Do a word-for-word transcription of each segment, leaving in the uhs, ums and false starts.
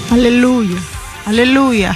Aleluya, aleluya.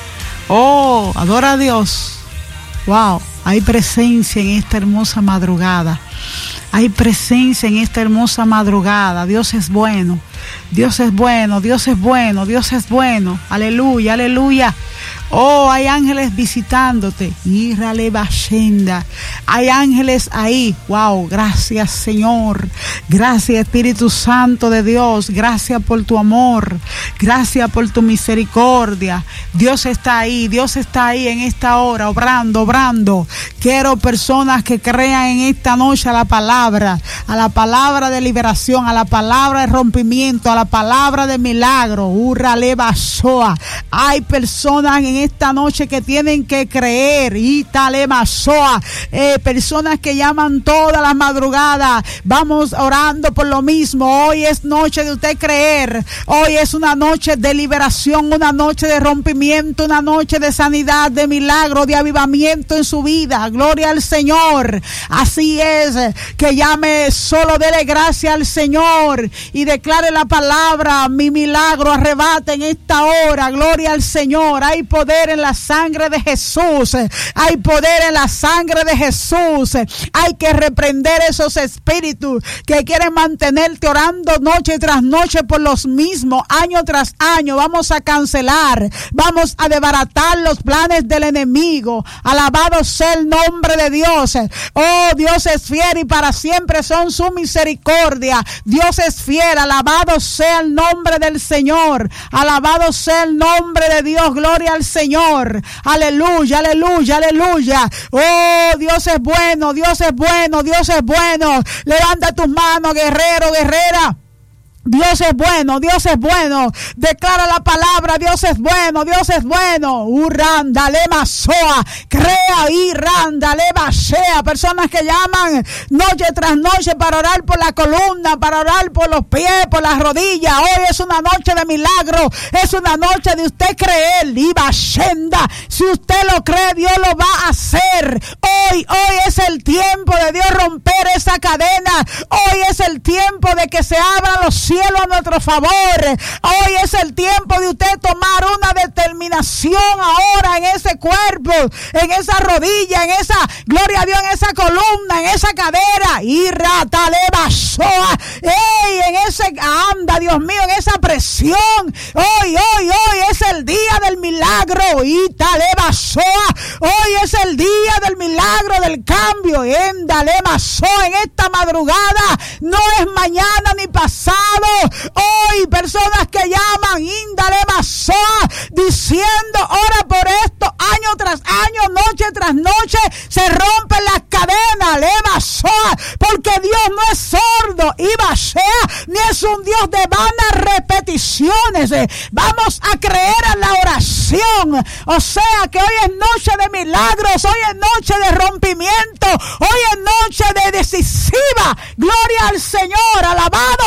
Oh, adora a Dios. Wow, hay presencia en esta hermosa madrugada. Hay presencia en esta hermosa madrugada. Dios es bueno, Dios es bueno, Dios es bueno, Dios es bueno. Aleluya, aleluya. Oh, hay ángeles visitándote. Írale Bashenda. Hay ángeles ahí. Wow, gracias Señor. Gracias Espíritu Santo de Dios. Gracias por tu amor. Gracias por tu misericordia. Dios está ahí. Dios está ahí en esta hora, obrando, obrando. Quiero personas que crean en esta noche a la palabra, a la palabra de liberación, a la palabra de rompimiento, a la palabra de milagro. Urrale Basoa. Hay personas en esta noche que tienen que creer. Y Talemasoa, eh, personas que llaman todas las madrugadas. Vamos orando por lo mismo. Hoy es noche de usted creer. Hoy es una noche de liberación, una noche de rompimiento, una noche de sanidad, de milagro, de avivamiento en su vida. Gloria al Señor. Así es, que llame, solo dele gracias al Señor y declare la palabra. Mi milagro arrebata en esta hora. Gloria al Señor. Hay poder en la sangre de Jesús. Hay poder en la sangre de Jesús. Hay que reprender esos espíritus que quieren mantenerte orando noche tras noche por los mismos, año tras año. Vamos a cancelar, vamos a desbaratar los planes del enemigo. Alabado sea el nombre de Dios. Oh, Dios es fiel y para siempre son su misericordia. Dios es fiel. Alabado sea el nombre del Señor. Alabado sea el nombre de Dios. Gloria al Señor. Aleluya, aleluya, aleluya. Oh, Dios es bueno, Dios es bueno, Dios es bueno. Levanta tus manos, guerrero, guerrera. Dios es bueno, Dios es bueno. Declara la palabra, Dios es bueno, Dios es bueno. Urranda, lema soa. Crea y randa, lema sea. Personas que llaman noche tras noche para orar por la columna, para orar por los pies, por las rodillas. Hoy es una noche de milagro. Es una noche de usted creer. Y Bashenda. Si usted lo cree, Dios lo va a hacer. Hoy, hoy es el tiempo de Dios romper esa cadena. Hoy es el tiempo de que se abran los cielos a nuestro favor. Hoy es el tiempo de usted tomar una determinación ahora en ese cuerpo, en esa rodilla, en esa, gloria a Dios, en esa columna, en esa cadera. Y ratalebasoa. Ey, en ese, anda, Dios mío, en esa presión. Hoy, hoy, hoy es el día del milagro. Y talebasoa. Hoy es el día del milagro, del cambio. Endalemasoa. En esta madrugada no es mañana ni pasado. Hoy personas que llaman Indalemasoa diciendo ora por esto, año tras año, noche tras noche se rompen las cadenas. Lemasoa, porque Dios no es sordo y basea, ni es un Dios de vanas repeticiones. Vamos a creer en la oración. O sea que hoy es noche de milagros, hoy es noche de rompimiento, hoy es noche de decisiva. Gloria al Señor, alabado